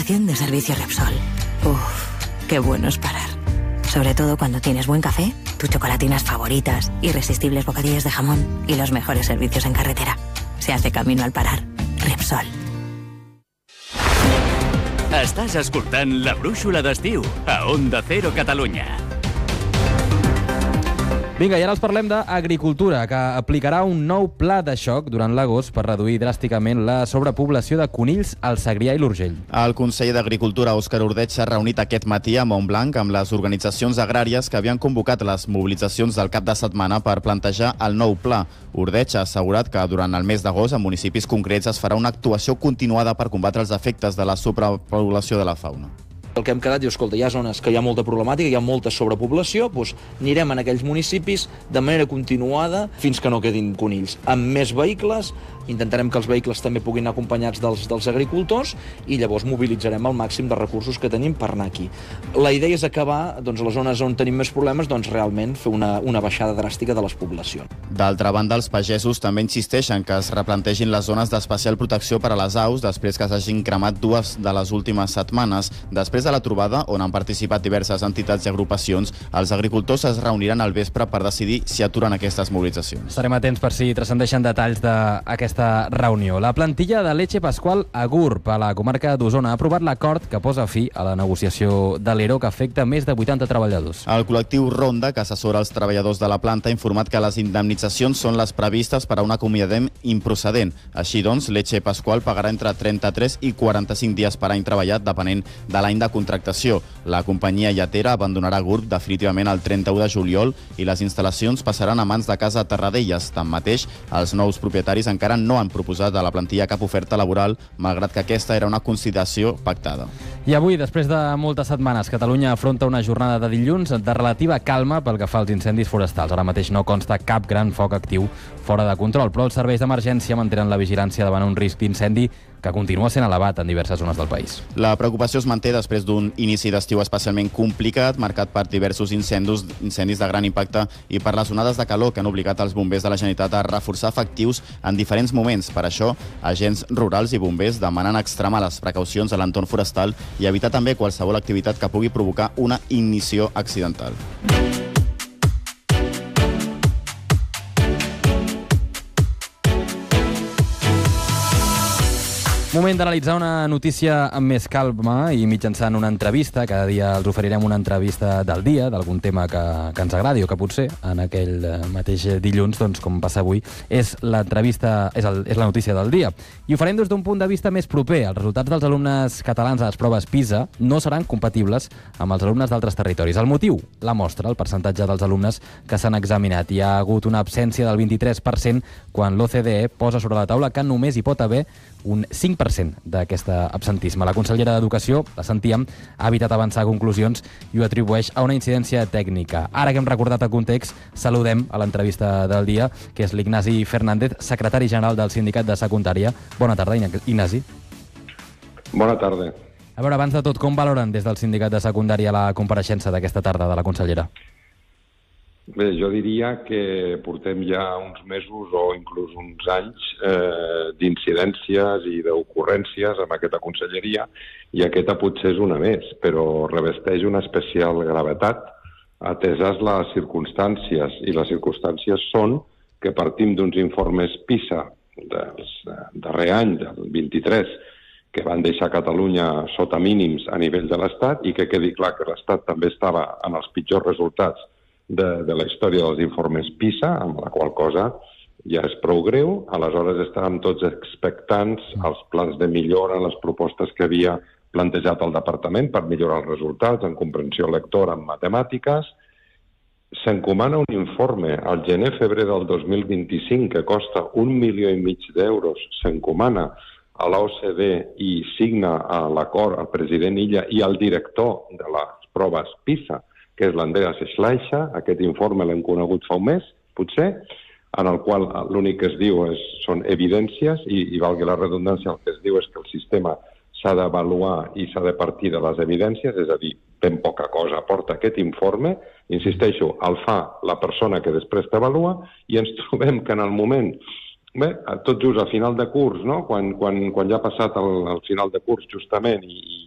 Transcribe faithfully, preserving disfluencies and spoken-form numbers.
estación de servicio Repsol. Uf, qué bueno es parar. Sobre todo cuando tienes buen café, tus chocolatinas favoritas, irresistibles bocadillos de jamón y los mejores servicios en carretera. Se hace camino al parar. Repsol. Estàs escoltant La Brúixola d'Estiu a Onda Cero Catalunya. Vinga, i ara els parlem d'agricultura, que aplicarà un nou pla de xoc durant l'agost per reduir dràsticament la sobrepoblació de conills al Segrià i l'Urgell. El conseller d'Agricultura, Òscar Ordeig, s'ha reunit aquest matí a Montblanc amb les organitzacions agràries que havien convocat les mobilitzacions del cap de setmana per plantejar el nou pla. Ordeig ha assegurat que durant el mes d'agost a municipis concrets es farà una actuació continuada per combatre els efectes de la sobrepoblació de la fauna. El que hem quedat, diu, escolta, hi ha zones que hi ha molta problemàtica, hi ha molta sobrepoblació, doncs anirem en aquells municipis de manera continuada fins que no quedin conills. Amb més vehicles, intentarem que els vehicles també puguin anar acompanyats dels, dels agricultors i llavors mobilitzarem el màxim de recursos que tenim per anar aquí. La idea és acabar, doncs, a les zones on tenim més problemes, doncs realment fer una, una baixada dràstica de les poblacions. D'altra banda, els pagesos també insisteixen que es replantegin les zones d'especial protecció per a les aus després que s'hagin cremat dues de les últimes setmanes. Després de la trobada, on han participat diverses entitats i agrupacions, els agricultors es reuniran al vespre per decidir si aturen aquestes mobilitzacions. Estarem atents per si transcendeixen detalls d'aquesta reunió. La plantilla de Leche Pascual a Gurb, a la comarca d'Osona, ha aprovat l'acord que posa fi a la negociació de l'E R O que afecta més de vuitanta treballadors. El col·lectiu Ronda, que assessora els treballadors de la planta, ha informat que les indemnitzacions són les previstes per a un acomiadament improcedent. Així doncs, Leche Pascual pagarà entre trenta-tres i quaranta-cinc dies per any treballat, depenent de l'any de contractació. La companyia lletera abandonarà Gurb definitivament el trenta-u de juliol i les instal·lacions passaran a mans de Casa Terradellas. Tanmateix, els nous propietaris encara no han proposat a la plantilla cap oferta laboral, malgrat que aquesta era una consideració pactada. I avui, després de moltes setmanes, Catalunya afronta una jornada de dilluns de relativa calma pel que fa als incendis forestals. Ara mateix no consta cap gran foc actiu fora de control, però els serveis d'emergència mantenen la vigilància davant un risc d'incendi que continua sent elevat en diverses zones del país. La preocupació es manté després d'un inici d'estiu especialment complicat, marcat per diversos incendis, incendis de gran impacte i per les onades de calor que han obligat els bombers de la Generalitat a reforçar efectius en diferents moments. Per això, agents rurals i bombers demanen extremar les precaucions a l'entorn forestal i evitar també qualsevol activitat que pugui provocar una ignició accidental. Moment d'analitzar una notícia amb més calma i mitjançant una entrevista. Cada dia els oferirem una entrevista del dia, d'algun tema que, que ens agradi o que potser en aquell mateix dilluns, doncs, com passa avui, és l'entrevista, és, el, és la notícia del dia. I ho farem des d'un punt de vista més proper. Els resultats dels alumnes catalans a les proves PISA no seran compatibles amb els alumnes d'altres territoris. El motiu? La mostra, el percentatge dels alumnes que s'han examinat. Hi ha hagut una absència del vint-i-tres per cent quan l'O C D E posa sobre la taula que només hi pot haver un cinc per cent d'aquest absentisme. La consellera d'Educació, la sentíem, ha evitat avançar conclusions i ho atribueix a una incidència tècnica. Ara que hem recordat el context, saludem a l'entrevista del dia, que és l'Ignasi Fernández, secretari general del Sindicat de Secundària. Bona tarda, Ignasi. Bona tarda. A veure, abans de tot, com valoren des del Sindicat de Secundària la compareixença d'aquesta tarda de la consellera? Bé, jo diria que portem ja uns mesos o inclús uns anys eh, d'incidències i d'ocurrències amb aquesta conselleria i aquesta potser és una més, però revesteix una especial gravetat ateses les circumstàncies, i les circumstàncies són que partim d'uns informes PISA del darrer any, del vint-i-tres, que van deixar Catalunya sota mínims a nivell de l'Estat i que quedi clar que l'Estat també estava en els pitjors resultats De, de la història dels informes PISA, amb la qual cosa ja és prou greu. Aleshores estàvem tots expectants als plans de millora, les propostes que havia plantejat el departament per millorar els resultats en comprensió lectora, en matemàtiques. S'encomana un informe al gener-febrer del dos mil vint-i-cinc que costa un milió i mig d'euros, s'encomana a l'O C D i signa l'acord el president Illa i el director de les proves PISA, que és l'Andreas Schleicher. Aquest informe l'hem conegut fa un mes, potser, en el qual l'únic que es diu és, són evidències i, i valgui la redundància, el que es diu és que el sistema s'ha d'avaluar i s'ha de partir de les evidències, és a dir, ben poca cosa aporta aquest informe. Insisteixo, el fa la persona que després t'avalua i ens trobem que en el moment, bé, tot just a final de curs, no? quan, quan, quan ja ha passat el, el final de curs justament i,